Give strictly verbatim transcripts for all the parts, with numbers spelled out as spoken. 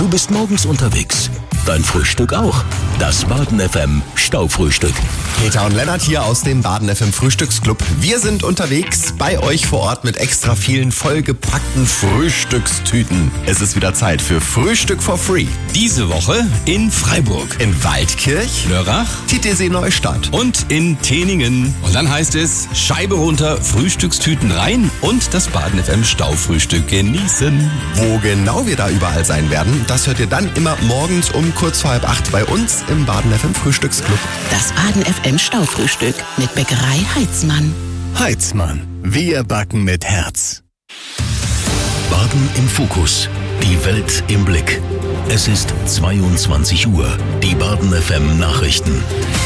Du bist morgens unterwegs. Dein Frühstück auch. Das Baden F M Staufrühstück. Peter und Lennart hier aus dem Baden F M Frühstücksclub. Wir sind unterwegs bei euch vor Ort mit extra vielen vollgepackten Frühstückstüten. Es ist wieder Zeit für Frühstück for Free. Diese Woche in Freiburg, In Waldkirch, Lörrach T T C Neustadt. und in Teningen. Und dann heißt es Scheibe runter, Frühstückstüten rein und das Baden F M Staufrühstück genießen. Wo genau wir da überall sein werden, das hört ihr dann immer morgens um kurz vor halb acht bei uns im Baden F M Frühstücksclub. Das Baden F M Staufrühstück mit Bäckerei Heitzmann. Heitzmann. Wir backen mit Herz. Baden im Fokus. Die Welt im Blick. Es ist zweiundzwanzig Uhr. Die Baden F M Nachrichten.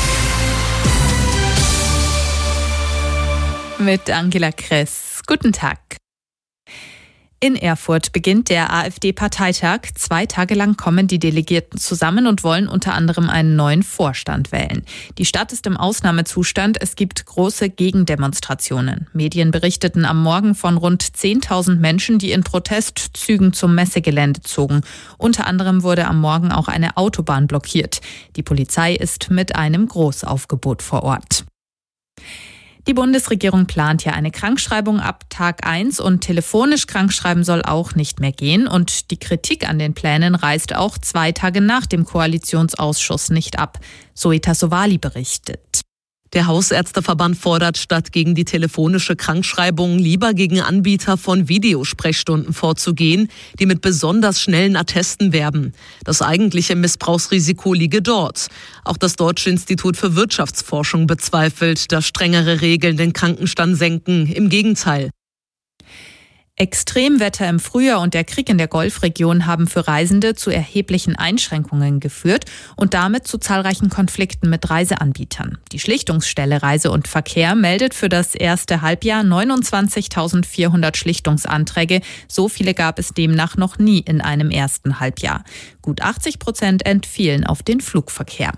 Mit Angela Kress. Guten Tag. In Erfurt beginnt der AfD-Parteitag. Zwei Tage lang kommen die Delegierten zusammen und wollen unter anderem einen neuen Vorstand wählen. Die Stadt ist im Ausnahmezustand. Es gibt große Gegendemonstrationen. Medien berichteten am Morgen von rund zehntausend Menschen, die in Protestzügen zum Messegelände zogen. Unter anderem wurde am Morgen auch eine Autobahn blockiert. Die Polizei ist mit einem Großaufgebot vor Ort. Die Bundesregierung plant ja eine Krankschreibung ab Tag eins und telefonisch krankschreiben soll auch nicht mehr gehen. Und die Kritik an den Plänen reißt auch zwei Tage nach dem Koalitionsausschuss nicht ab. Zoe Tassovali berichtet. Der Hausärzteverband fordert, statt gegen die telefonische Krankschreibung lieber gegen Anbieter von Videosprechstunden vorzugehen, die mit besonders schnellen Attesten werben. Das eigentliche Missbrauchsrisiko liege dort. Auch das Deutsche Institut für Wirtschaftsforschung bezweifelt, dass strengere Regeln den Krankenstand senken. Im Gegenteil. Extremwetter im Frühjahr und der Krieg in der Golfregion haben für Reisende zu erheblichen Einschränkungen geführt und damit zu zahlreichen Konflikten mit Reiseanbietern. Die Schlichtungsstelle Reise und Verkehr meldet für das erste Halbjahr neunundzwanzigtausendvierhundert Schlichtungsanträge. So viele gab es demnach noch nie in einem ersten Halbjahr. Gut achtzig Prozent entfielen auf den Flugverkehr.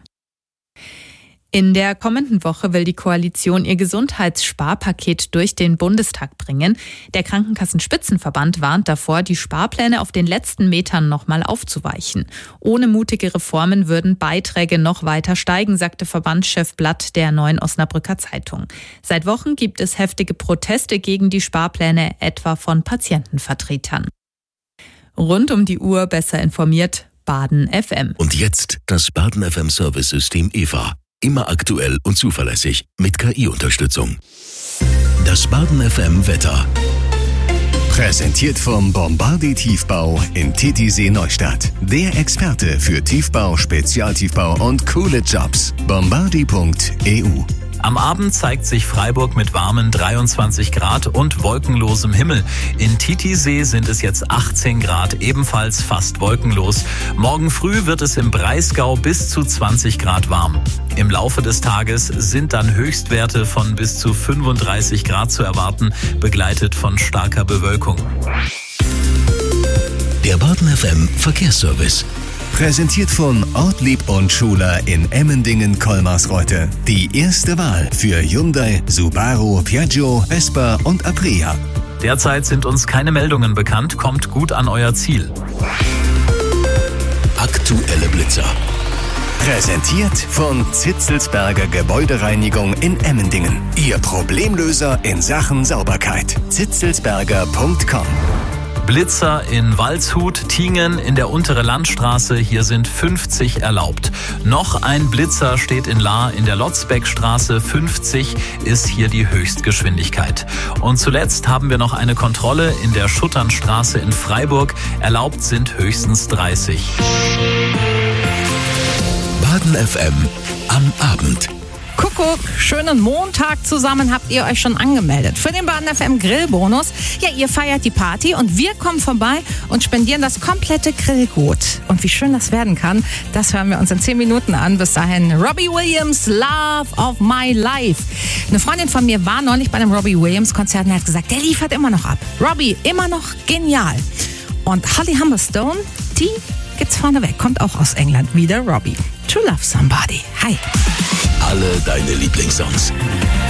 In der kommenden Woche will die Koalition ihr Gesundheitssparpaket durch den Bundestag bringen. Der Krankenkassenspitzenverband warnt davor, die Sparpläne auf den letzten Metern nochmal aufzuweichen. Ohne mutige Reformen würden Beiträge noch weiter steigen, sagte Verbandschef Blatt der Neuen Osnabrücker Zeitung. Seit Wochen gibt es heftige Proteste gegen die Sparpläne, etwa von Patientenvertretern. Rund um die Uhr besser informiert, Baden F M. Und jetzt das Baden F M Service-System E V A. Immer aktuell und zuverlässig mit K I-Unterstützung. Das Baden F M Wetter. Präsentiert vom Bombardier Tiefbau in T T C Neustadt. Der Experte für Tiefbau, Spezialtiefbau und coole Jobs. bombardier punkt e u. Am Abend zeigt sich Freiburg mit warmen dreiundzwanzig Grad und wolkenlosem Himmel. In Titisee sind es jetzt achtzehn Grad, ebenfalls fast wolkenlos. Morgen früh wird es im Breisgau bis zu zwanzig Grad warm. Im Laufe des Tages sind dann Höchstwerte von bis zu fünfunddreißig Grad zu erwarten, begleitet von starker Bewölkung. Der Baden F M Verkehrsservice. Präsentiert von Ortlieb und Schuler in Emmendingen-Kolmarsreuth. Die erste Wahl für Hyundai, Subaru, Piaggio, Vespa und Aprilia. Derzeit sind uns keine Meldungen bekannt. Kommt gut an euer Ziel. Aktuelle Blitzer. Präsentiert von Zitzelsberger Gebäudereinigung in Emmendingen. Ihr Problemlöser in Sachen Sauberkeit. zitzelsberger punkt com. Blitzer in Waldshut, Tingen in der Untere Landstraße. Hier sind fünfzig erlaubt. Noch ein Blitzer steht in Lahr in der Lotzbeckstraße. fünfzig ist hier die Höchstgeschwindigkeit. Und zuletzt haben wir noch eine Kontrolle in der Schutternstraße in Freiburg. Erlaubt sind höchstens dreißig. Baden F M am Abend. Kuckuck, schönen Montag zusammen. Habt ihr euch schon angemeldet für den Baden F M Grillbonus? Ja, ihr feiert die Party und wir kommen vorbei und spendieren das komplette Grillgut. Und wie schön das werden kann, das hören wir uns in zehn Minuten an. Bis dahin Robbie Williams, Love of My Life. Eine Freundin von mir war neulich bei einem Robbie Williams Konzert und hat gesagt, der liefert immer noch ab. Robbie, immer noch genial. Und Holly Humberstone, die gibt's vorneweg, kommt auch aus England, wieder Robbie. To Love Somebody. Hi. Alle deine Lieblingssongs.